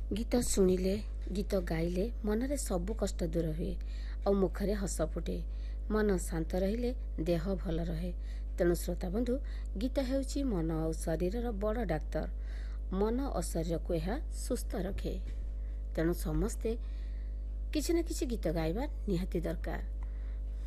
गीत शुणिले गीत गाइले मनरे सबु कष्ट दूर हुए और मुखरे हस फुटे। मन शांत रहिले देह भल रहे। तेणु श्रोता बंधु, गीत हेउची मन और शरीर बड़ डाक्तर। मन और शरीर को यह सुस्थ रखे। तेणु समस्ते किसी न किसी गीत गाइबा निहाती दरकार।